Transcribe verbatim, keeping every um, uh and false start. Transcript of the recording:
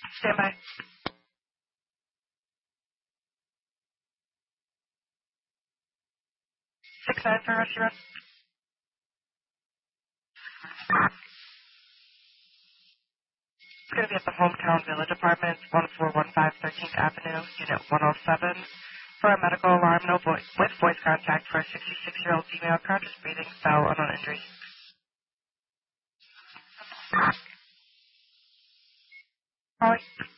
Stand by. Six nine for rescue run. It's going to be at the Hometown Village Apartments, one four one five thirteenth Avenue, Unit one oh seven. For a medical alarm, no voice, with voice contact for a sixty-six-year-old female, conscious breathing, fell, unknown injuries. Holly.